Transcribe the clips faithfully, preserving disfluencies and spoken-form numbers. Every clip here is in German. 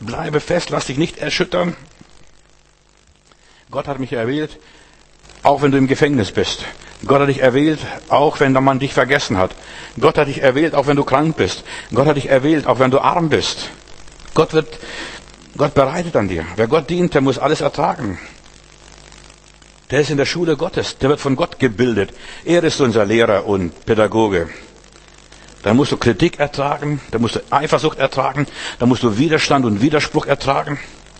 bleibe fest, lass dich nicht erschüttern. Gott hat mich erwählt, auch wenn du im Gefängnis bist. Gott hat dich erwählt, auch wenn man dich vergessen hat. Gott hat dich erwählt, auch wenn du krank bist. Gott hat dich erwählt, auch wenn du arm bist. Gott wird, Gott bereitet an dir. Wer Gott dient, der muss alles ertragen. Der ist in der Schule Gottes. Der wird von Gott gebildet. Er ist unser Lehrer und Pädagoge. Da musst du Kritik ertragen, da musst du Eifersucht ertragen, da musst du Widerstand und Widerspruch ertragen.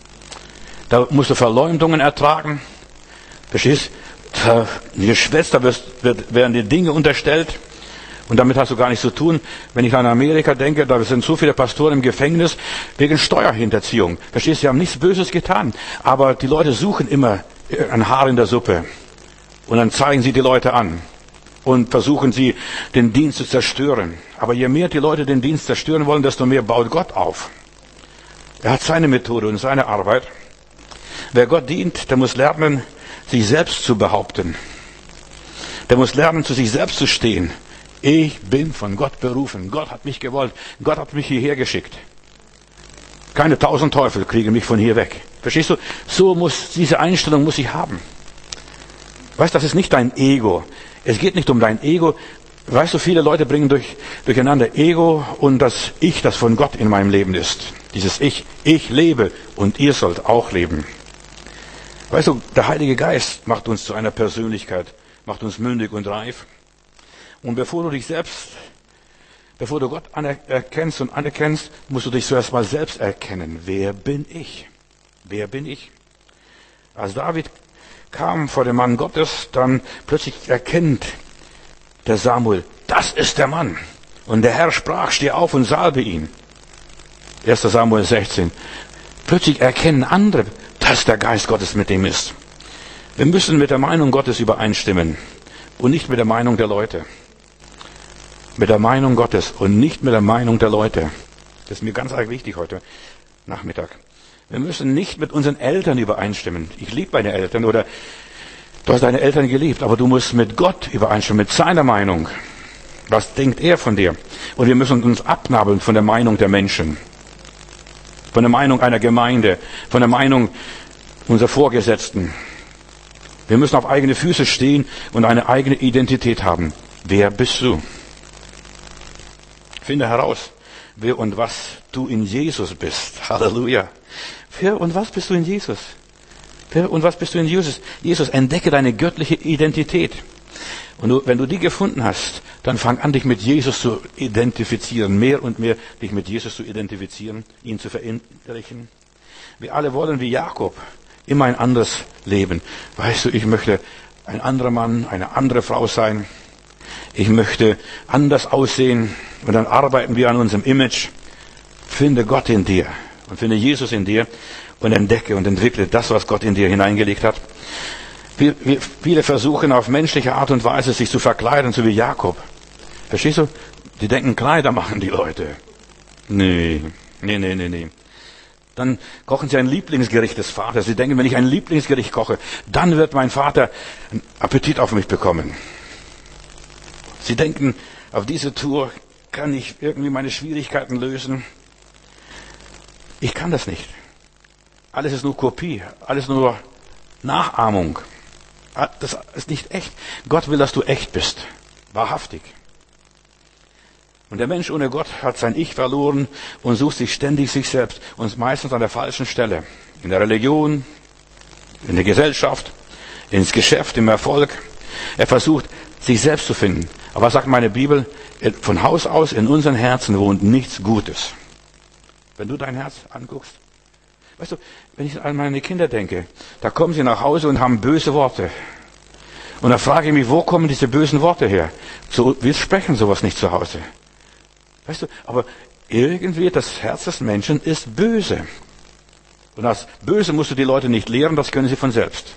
Da musst du Verleumdungen ertragen. Verstehst? Da, die Schwester wirst, wird, werden dir Dinge unterstellt. Und damit hast du gar nichts zu tun. Wenn ich an Amerika denke, da sind so viele Pastoren im Gefängnis wegen Steuerhinterziehung. Verstehst du? Sie haben nichts Böses getan. Aber die Leute suchen immer ein Haar in der Suppe. Und dann zeigen sie die Leute an. Und versuchen sie, den Dienst zu zerstören. Aber je mehr die Leute den Dienst zerstören wollen, desto mehr baut Gott auf. Er hat seine Methode und seine Arbeit. Wer Gott dient, der muss lernen, sich selbst zu behaupten. Der muss lernen, zu sich selbst zu stehen. Ich bin von Gott berufen. Gott hat mich gewollt. Gott hat mich hierher geschickt. Keine tausend Teufel kriegen mich von hier weg. Verstehst du? So muss, diese Einstellung muss ich haben. Weißt, das ist nicht dein Ego. Es geht nicht um dein Ego. Weißt du, viele Leute bringen durch, durcheinander Ego und das Ich, das von Gott in meinem Leben ist. Dieses Ich. Ich lebe und ihr sollt auch leben. Weißt du, der Heilige Geist macht uns zu einer Persönlichkeit, macht uns mündig und reif. Und bevor du dich selbst, bevor du Gott anerkennst und anerkennst, musst du dich zuerst mal selbst erkennen. Wer bin ich? Wer bin ich? Als David kam vor dem Mann Gottes, dann plötzlich erkennt der Samuel, das ist der Mann. Und der Herr sprach, steh auf und salbe ihn. erster Samuel sechzehn. Plötzlich erkennen andere, dass der Geist Gottes mit dem ist. Wir müssen mit der Meinung Gottes übereinstimmen und nicht mit der Meinung der Leute. Mit der Meinung Gottes und nicht mit der Meinung der Leute. Das ist mir ganz arg wichtig heute Nachmittag. Wir müssen nicht mit unseren Eltern übereinstimmen. Ich liebe meine Eltern oder du hast deine Eltern geliebt, aber du musst mit Gott übereinstimmen, mit seiner Meinung. Was denkt er von dir? Und wir müssen uns abnabeln von der Meinung der Menschen. Von der Meinung einer Gemeinde, von der Meinung unserer Vorgesetzten. Wir müssen auf eigene Füße stehen und eine eigene Identität haben. Wer bist du? Finde heraus, wer und was du in Jesus bist. Halleluja. Wer und was bist du in Jesus? Wer und was bist du in Jesus? Jesus, entdecke deine göttliche Identität. Und du, wenn du die gefunden hast, dann fang an, dich mit Jesus zu identifizieren. Mehr und mehr dich mit Jesus zu identifizieren, ihn zu verinnerlichen. Wir alle wollen wie Jakob immer ein anderes Leben. Weißt du, ich möchte ein anderer Mann, eine andere Frau sein. Ich möchte anders aussehen. Und dann arbeiten wir an unserem Image. Finde Gott in dir und finde Jesus in dir und entdecke und entwickle das, was Gott in dir hineingelegt hat. Wir, wir, viele versuchen auf menschliche Art und Weise sich zu verkleiden, so wie Jakob. Verstehst du? Die denken, Kleider machen die Leute. Nee, nee, nee, nee, nee. Dann kochen sie ein Lieblingsgericht des Vaters. Sie denken, wenn ich ein Lieblingsgericht koche, dann wird mein Vater einen Appetit auf mich bekommen. Sie denken, auf diese Tour kann ich irgendwie meine Schwierigkeiten lösen. Ich kann das nicht. Alles ist nur Kopie, alles nur Nachahmung. Das ist nicht echt. Gott will, dass du echt bist. Wahrhaftig. Und der Mensch ohne Gott hat sein Ich verloren und sucht sich ständig sich selbst. Und meistens an der falschen Stelle. In der Religion, in der Gesellschaft, ins Geschäft, im Erfolg. Er versucht, sich selbst zu finden. Aber was sagt meine Bibel? Von Haus aus in unseren Herzen wohnt nichts Gutes. Wenn du dein Herz anguckst. Weißt du, wenn ich an meine Kinder denke, da kommen sie nach Hause und haben böse Worte. Und da frage ich mich, wo kommen diese bösen Worte her? So, wir sprechen sowas nicht zu Hause. Weißt du, aber irgendwie das Herz des Menschen ist böse. Und das Böse musst du die Leute nicht lehren, das können sie von selbst.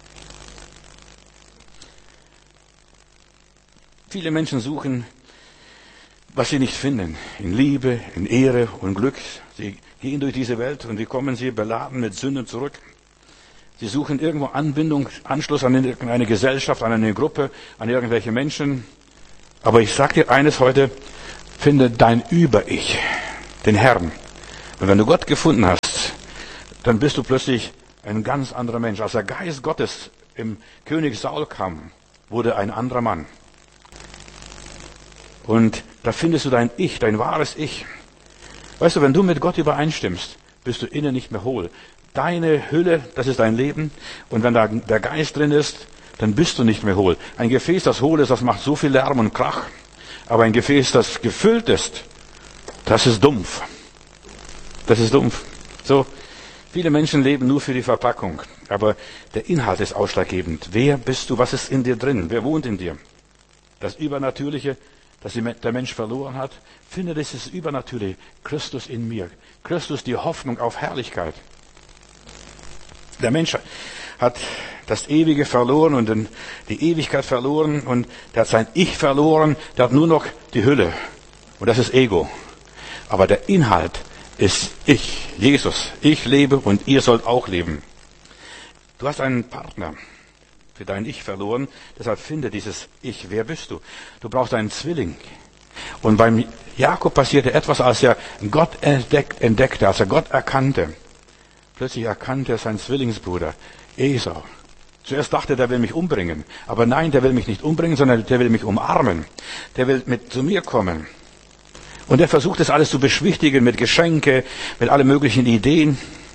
Viele Menschen suchen, was sie nicht finden, in Liebe, in Ehre und Glück. Sie gehen durch diese Welt und wie kommen sie beladen mit Sünden zurück? Sie suchen irgendwo Anbindung, Anschluss an irgendeine Gesellschaft, an eine Gruppe, an irgendwelche Menschen. Aber ich sage dir eines heute, finde dein Über-Ich, den Herrn. Und wenn du Gott gefunden hast, dann bist du plötzlich ein ganz anderer Mensch. Als der Geist Gottes im König Saul kam, wurde ein anderer Mann. Und da findest du dein Ich, dein wahres Ich. Weißt du, wenn du mit Gott übereinstimmst, bist du innen nicht mehr hohl. Deine Hülle, das ist dein Leben. Und wenn da der Geist drin ist, dann bist du nicht mehr hohl. Ein Gefäß, das hohl ist, das macht so viel Lärm und Krach. Aber ein Gefäß, das gefüllt ist, das ist dumpf. Das ist dumpf. So, viele Menschen leben nur für die Verpackung. Aber der Inhalt ist ausschlaggebend. Wer bist du? Was ist in dir drin? Wer wohnt in dir? Das Übernatürliche, das der Mensch verloren hat, finde dieses Übernatürliche. Christus in mir. Christus, die Hoffnung auf Herrlichkeit. Der Mensch hat das Ewige verloren und die Ewigkeit verloren und der hat sein Ich verloren. Der hat nur noch die Hülle. Und das ist Ego. Aber der Inhalt ist ich, Jesus. Ich lebe und ihr sollt auch leben. Du hast einen Partner für dein Ich verloren, deshalb finde dieses Ich. Wer bist du? Du brauchst einen Zwilling. Und beim Jakob passierte etwas, als er Gott entdeck, entdeckte, als er Gott erkannte. Plötzlich erkannte er seinen Zwillingsbruder, Esau. Zuerst dachte er, der will mich umbringen. Aber nein, der will mich nicht umbringen, sondern der will mich umarmen. Der will mit zu mir kommen. Und er versucht das alles zu beschwichtigen mit Geschenke, mit allen möglichen Ideen.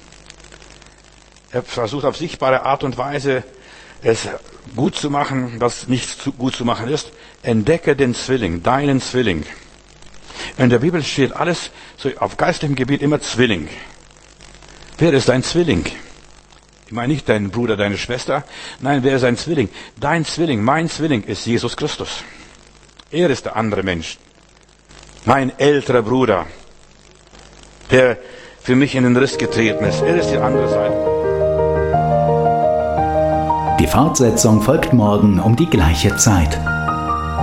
Er versucht auf sichtbare Art und Weise, es gut zu machen, was nicht gut zu machen ist. Entdecke den Zwilling, deinen Zwilling. In der Bibel steht alles so auf geistlichem Gebiet immer Zwilling. Wer ist dein Zwilling? Ich meine nicht dein Bruder, deine Schwester. Nein, wer ist dein Zwilling? Dein Zwilling, mein Zwilling ist Jesus Christus. Er ist der andere Mensch. Mein älterer Bruder, der für mich in den Riss getreten ist. Er ist die andere Seite. Die Fortsetzung folgt morgen um die gleiche Zeit.